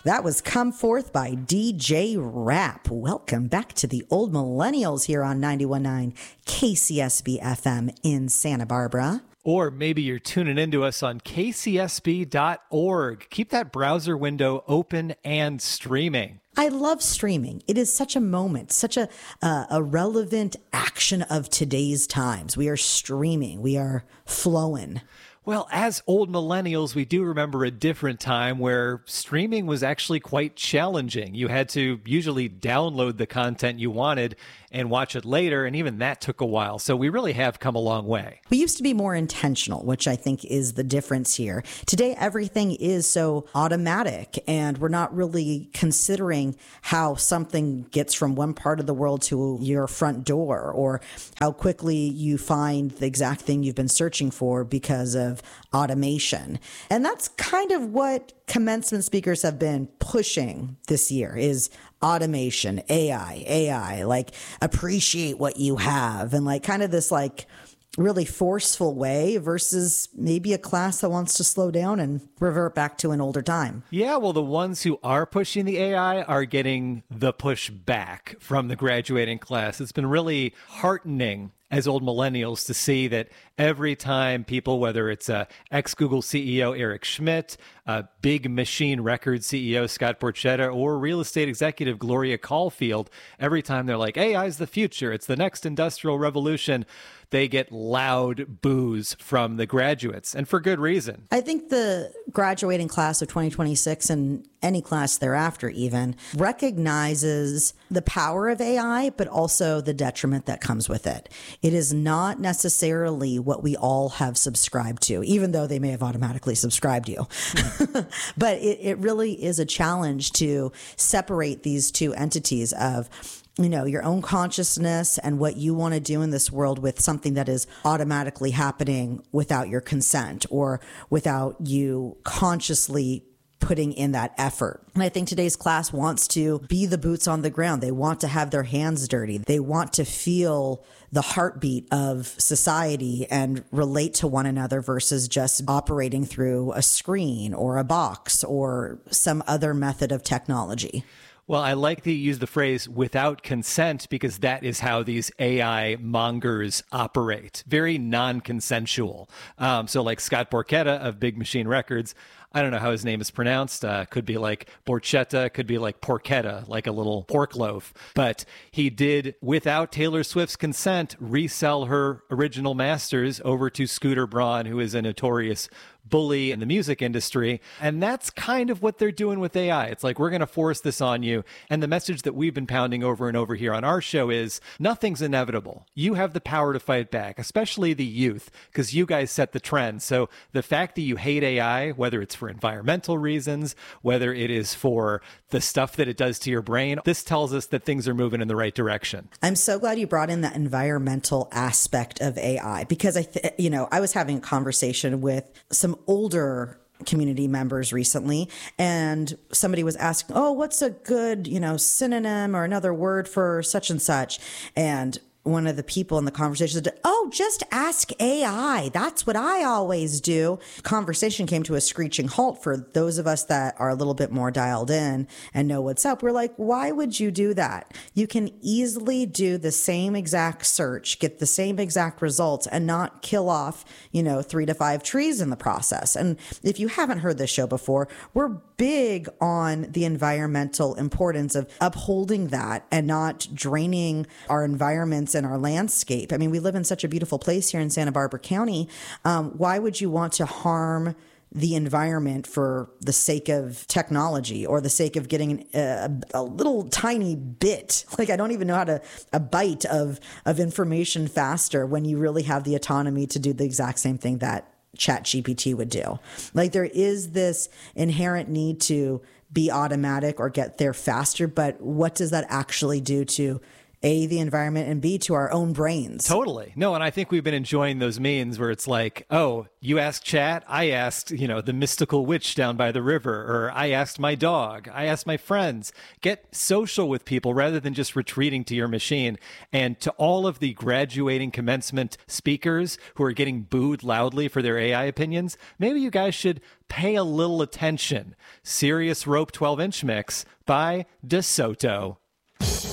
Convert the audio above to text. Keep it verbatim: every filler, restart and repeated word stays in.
That was Come Forth by D J Rap. Welcome back to the Old Millennials here on ninety-one point nine K C S B F M in Santa Barbara. Or maybe you're tuning into us on K C S B dot org. Keep that browser window open and streaming. I love streaming. It is such a moment, such a uh, a relevant action of today's times. We are streaming. We are flowing. Well, as old millennials, we do remember a different time where streaming was actually quite challenging. You had to usually download the content you wanted and watch it later, and even that took a while. So we really have come a long way. We used to be more intentional, which I think is the difference here. Today, everything is so automatic, and we're not really considering how something gets from one part of the world to your front door, or how quickly you find the exact thing you've been searching for because of automation. And that's kind of what commencement speakers have been pushing this year is automation, A I, A I, like appreciate what you have, and like kind of this like really forceful way versus maybe a class that wants to slow down and revert back to an older time. Yeah, well, the ones who are pushing the A I are getting the push back from the graduating class. It's been really heartening as old millennials to see that every time people, whether it's uh, ex-Google C E O Eric Schmidt, uh, Big Machine Records C E O Scott Borchetta, or real estate executive Gloria Caulfield, every time they're like, A I is the future, it's the next industrial revolution, they get loud boos from the graduates, and for good reason. I think the graduating class of twenty twenty-six and any class thereafter even recognizes the power of A I, but also the detriment that comes with it. It is not necessarily what we all have subscribed to, even though they may have automatically subscribed you. But it, it really is a challenge to separate these two entities of, you know, your own consciousness and what you want to do in this world with something that is automatically happening without your consent or without you consciously putting in that effort. And I think today's class wants to be the boots on the ground. They want to have their hands dirty. They want to feel the heartbeat of society and relate to one another versus just operating through a screen or a box or some other method of technology. Well, I like that you use the phrase without consent because that is how these A I mongers operate. Very non-consensual. Um, so like Scott Borchetta of Big Machine Records, I don't know how his name is pronounced. Uh, could be like Borchetta, could be like porchetta, like a little pork loaf. But he did, without Taylor Swift's consent, resell her original masters over to Scooter Braun, who is a notorious bully in the music industry. And that's kind of what they're doing with A I. It's like, we're going to force this on you. And the message that we've been pounding over and over here on our show is nothing's inevitable. You have the power to fight back, especially the youth, because you guys set the trend. So the fact that you hate A I, whether it's for environmental reasons, whether it is for the stuff that it does to your brain, this tells us that things are moving in the right direction. I'm so glad you brought in that environmental aspect of A I because I, th- you know, I was having a conversation with some older community members recently, and somebody was asking, oh, what's a good, you know, synonym or another word for such and such? And one of the people in the conversation said, oh, just ask A I. That's what I always do. Conversation came to a screeching halt for those of us that are a little bit more dialed in and know what's up. We're like, why would you do that? You can easily do the same exact search, get the same exact results, and not kill off, you know, three to five trees in the process. And if you haven't heard this show before, we're big on the environmental importance of upholding that and not draining our environments and our landscape. I mean, we live in such a beautiful place here in Santa Barbara County. Um, why would you want to harm the environment for the sake of technology or the sake of getting a, a little tiny bit? Like, I don't even know how to, a bite of, of information faster when you really have the autonomy to do the exact same thing that ChatGPT would do. Like, there is this inherent need to be automatic or get there faster, but what does that actually do to A, the environment, and B, to our own brains. Totally. No, and I think we've been enjoying those memes where it's like, oh, you asked chat, I asked, you know, the mystical witch down by the river, or I asked my dog, I asked my friends. Get social with people rather than just retreating to your machine. And to all of the graduating commencement speakers who are getting booed loudly for their A I opinions, maybe you guys should pay a little attention. Serious Rope twelve inch Mix by DeSoto.